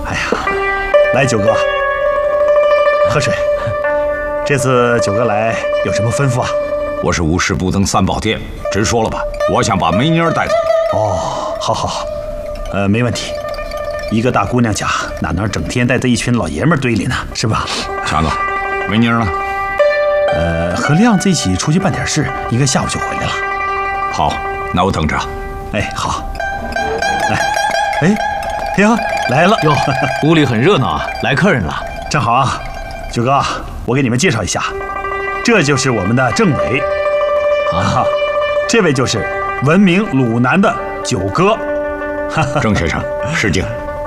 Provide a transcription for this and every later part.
哎呀，来九哥，喝水。这次九哥来有什么吩咐啊？ 我是无事不登三宝殿，直说了吧，我想把梅妮儿带走。 哦，好，没问题。一个大姑娘家哪能整天待在一群老爷们堆里呢？是吧？ 强子，梅妮儿呢？ 和亮子一起出去办点事，应该下午就回来了。 好，那我等着。 哎，好。哎，呀，来了哟，屋里很热闹啊，来客人了。 正好啊，九哥，我给你们介绍一下，这就是我们的政委啊，这位就是闻名鲁南的九哥。 郑先生，失敬。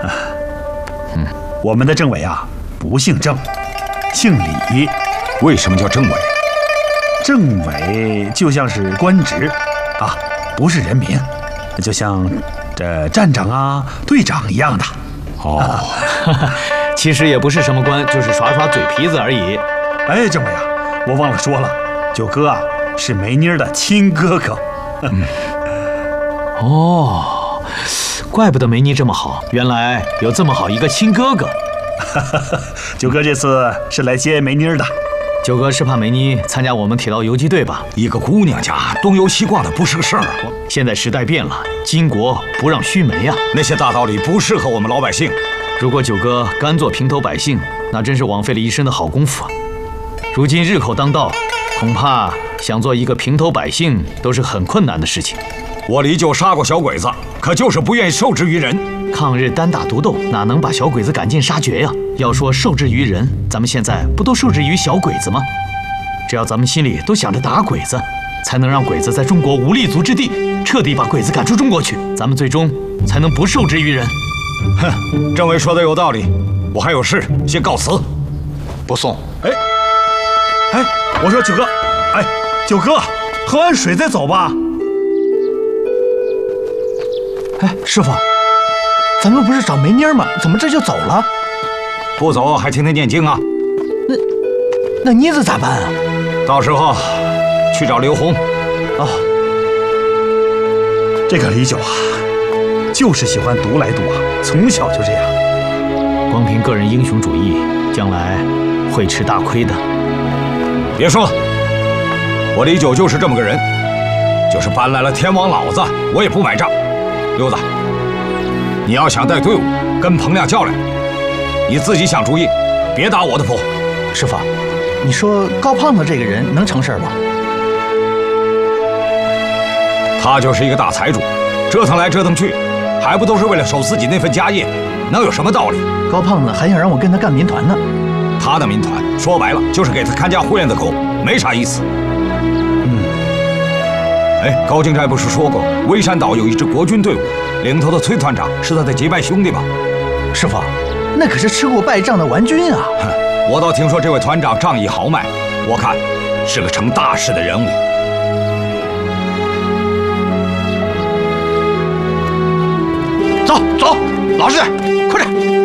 我们的政委啊，不姓郑，姓李。 为什么叫政委？ 政委就像是官职啊，不是人名，就像这站长啊、队长一样的。 哦， 其实也不是什么官，就是耍耍嘴皮子而已。 哎，政委啊，我忘了说了，九哥啊是梅妮儿的亲哥哥。 哦，怪不得梅妮这么好，原来有这么好一个亲哥哥。 九哥这次是来接梅妮儿的。 九哥是怕梅妮参加我们铁道游击队吧？ 一个姑娘家东游西逛的不是个事儿啊。 现在时代变了，巾帼不让须眉啊。 那些大道理不适合我们老百姓。 如果九哥甘做平头百姓，那真是枉费了一身的好功夫啊。如今日寇当道，恐怕想做一个平头百姓都是很困难的事情。 我李九杀过小鬼子，可就是不愿意受制于人。 抗日单打独斗，哪能把小鬼子赶尽杀绝呀？要说受制于人，咱们现在不都受制于小鬼子吗？只要咱们心里都想着打鬼子，才能让鬼子在中国无立足之地，彻底把鬼子赶出中国去，咱们最终才能不受制于人。 哼，政委说的有道理，我还有事，先告辞。 不送。 哎，我说九哥，哎，九哥，喝完水再走吧。 哎，师傅，咱们不是找梅妮儿吗？怎么这就走了？ 不走还天天念经啊？ 那妮子咋办啊？ 到时候去找刘红。 哦，这个李九啊，就是喜欢独来独往，从小就这样。 光凭个人英雄主义，将来会吃大亏的。 别说了，我李九就是这么个人，就是搬来了天王老子，我也不买账。溜子，你要想带队伍跟彭亮较量，你自己想主意，别打我的谱。 师傅，你说高胖子这个人能成事吗？ 他就是一个大财主，折腾来折腾去，还不都是为了守自己那份家业，能有什么道理？ 高胖子还想让我跟他干民团呢。 他的民团说白了就是给他看家护院的狗，没啥意思。哎，高敬斋不是说过微山岛有一支国军队伍，领头的崔团长是他的结拜兄弟吗？ 师傅，那可是吃过败仗的顽军啊！ 哼，我倒听说这位团长仗义豪迈，我看是个成大事的人物。 走，老师，快点！